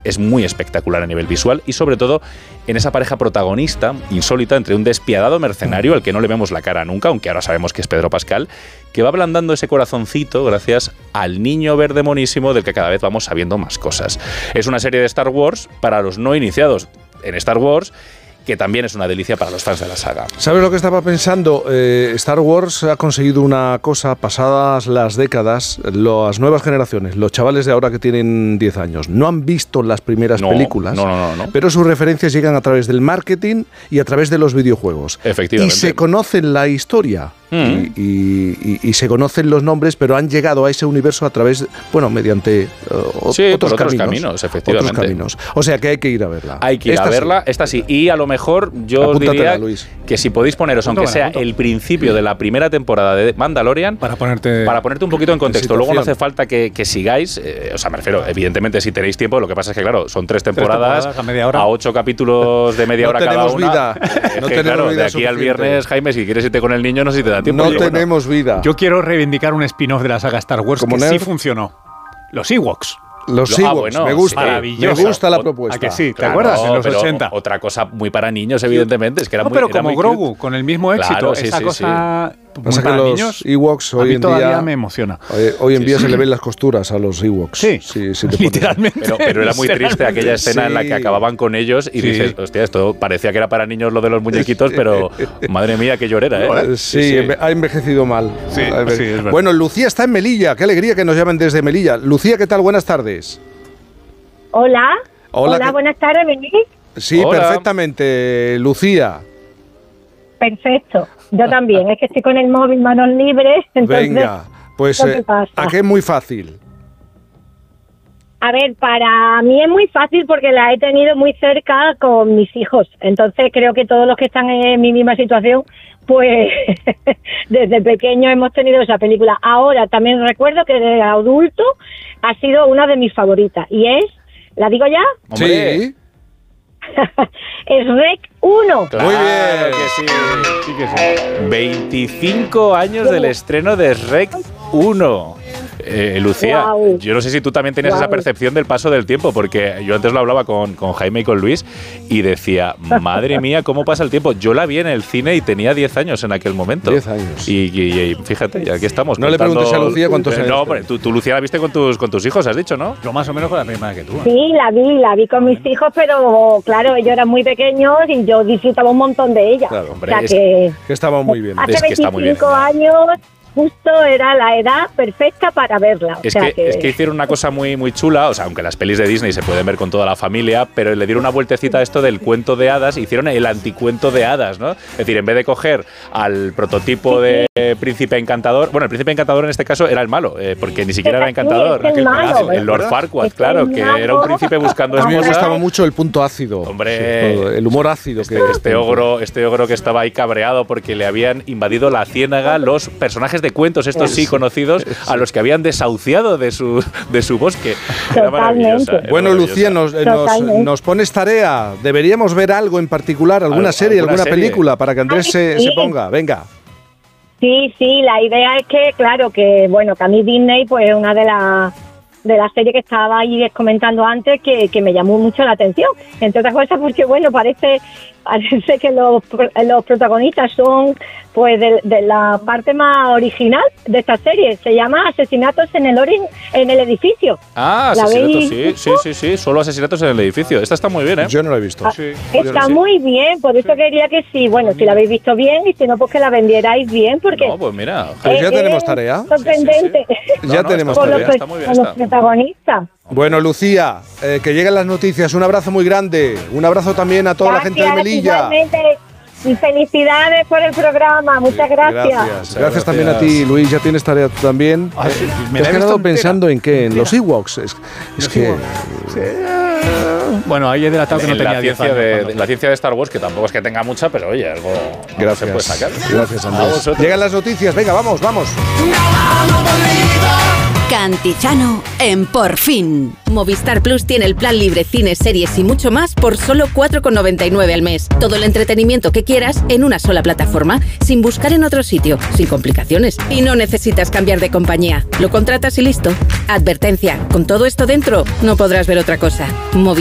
es muy espectacular a nivel visual y sobre todo en esa pareja protagonista insólita entre un despiadado mercenario al que no le vemos la cara nunca, aunque ahora sabemos que es Pedro Pascal, que va ablandando ese corazoncito gracias al niño verde monísimo del que cada vez vamos sabiendo más cosas. Es una serie de Star Wars para los no iniciados en Star Wars, que también es una delicia para los fans de la saga. ¿Sabes lo que estaba pensando? Star Wars ha conseguido una cosa, pasadas las décadas, las nuevas generaciones, los chavales de ahora que tienen 10 años, no han visto las primeras películas, pero sus referencias llegan a través del marketing y a través de los videojuegos. Efectivamente. Y se conocen la historia. Y se conocen los nombres, pero han llegado a ese universo a través, mediante otros caminos, efectivamente. Otros caminos. O sea que hay que ir a verla. Hay que ir a verla, esta sí. Y a lo mejor yo os diría que si podéis poneros, aunque sea el principio de la primera temporada de Mandalorian, para ponerte un poquito en contexto. Luego no hace falta que sigáis, me refiero, evidentemente si tenéis tiempo, lo que pasa es que claro, son 3 temporadas a media hora, a 8 capítulos de media hora cada una. No tenemos vida de aquí al viernes, Jaime, si quieres irte con el niño, no sé si te da tiempo. No tenemos vida. Yo quiero reivindicar un spin-off de la saga Star Wars que sí funcionó. Los Ewoks. Me gusta. Sí, me gusta la propuesta. ¿A que sí? ¿Te acuerdas? En los 80. Otra cosa muy para niños, evidentemente. Es que era pero como Grogu, cute, con el mismo éxito. Esa cosa... Pasa que los niños, Ewoks hoy en día me emociona. Hoy en día se le ven las costuras a los Ewoks. Sí, literalmente. Pero era muy triste aquella escena en la que acababan con ellos y dices, hostia, esto parecía que era para niños lo de los muñequitos, pero madre mía, qué llorera, ¿eh? Sí, ha envejecido mal. Sí, es verdad. Bueno, Lucía está en Melilla. Qué alegría que nos llamen desde Melilla. Lucía, ¿qué tal? Buenas tardes. Hola, buenas tardes, ¿venís? Sí, hola. Perfectamente, Lucía. Perfecto, yo también, es que estoy con el móvil, manos libres. Entonces, venga, pues ¿a qué es muy fácil? A ver, para mí es muy fácil porque la he tenido muy cerca con mis hijos, entonces creo que todos los que están en mi misma situación, pues desde pequeño hemos tenido esa película. Ahora también recuerdo que de adulto ha sido una de mis favoritas y es, ¿la digo ya? Sí. Es Shrek 1. Claro, muy bien, que sí. 25 años del estreno de Shrek 1. Lucía, yo no sé si tú también tenías esa percepción del paso del tiempo, porque yo antes lo hablaba con Jaime y con Luis y decía, madre mía, ¿cómo pasa el tiempo? Yo la vi en el cine y tenía 10 años en aquel momento. 10 años. Y fíjate, aquí estamos. No le preguntes a Lucía cuántos años. No, tú Lucía la viste con tus hijos, has dicho, ¿no? Yo más o menos con la misma que tú. Sí, la vi con mis hijos, pero claro, ellos eran muy pequeños y yo disfrutaba un montón de ella. Claro, hombre, o sea que estaba muy bien. Hace 25 años... Justo era la edad perfecta para verla. Es que hicieron una cosa muy, muy chula, o sea, aunque las pelis de Disney se pueden ver con toda la familia, pero le dieron una vueltecita a esto del cuento de hadas, hicieron el anticuento de hadas, ¿no? Es decir, en vez de coger al prototipo de príncipe encantador, bueno, el príncipe encantador en este caso era el malo, porque ni siquiera era encantador. El Lord Farquaad, claro, que era un príncipe buscando esposa. A mí me gustaba mucho el punto ácido. Hombre, el humor ácido. Este ogro que estaba ahí cabreado porque le habían invadido la ciénaga los personajes de cuentos, estos sí conocidos, a los que habían desahuciado de su bosque. Era maravillosa. Bueno, Lucía, nos pones tarea. Deberíamos ver algo en particular, alguna serie, alguna película, para que Andrés se ponga. Venga. Sí, la idea es que, claro, que a mí Disney, pues es una de las series que estaba ahí comentando antes que me llamó mucho la atención. Entre otras cosas porque, parece que los protagonistas son pues de la parte más original de esta serie. Se llama Asesinatos en el edificio. Ah, asesinatos, sí, solo asesinatos en el edificio. Esta está muy bien, ¿eh? Yo no la he visto. Está muy bien, por eso quería que sí, si la habéis visto bien y si no, pues que la vendierais bien, porque... No, pues mira. Pues ya tenemos tarea. Sorprendente. Ya tenemos tarea. Está muy bien. Con los protagonistas. Bueno, Lucía, que lleguen las noticias. Un abrazo muy grande. Un abrazo también a toda la gente de Melilla. Igualmente. Y felicidades por el programa, muchas gracias. Gracias también a ti, Luis, ya tienes tarea tú también. ¿Te has quedado pensando en qué? ¿En los Ewoks? Es que... Bueno, ahí he delatado que no tenía 10 años. La ciencia de Star Wars, que tampoco es que tenga mucha, pero oye, algo se puede sacar. Gracias, Andrés. Llegan las noticias, venga, vamos. Cantizano en Por Fin. Movistar Plus tiene el plan libre, cines, series y mucho más por solo 4,99 al mes. Todo el entretenimiento que quieras en una sola plataforma, sin buscar en otro sitio, sin complicaciones. Y no necesitas cambiar de compañía. Lo contratas y listo. Advertencia, con todo esto dentro, no podrás ver otra cosa.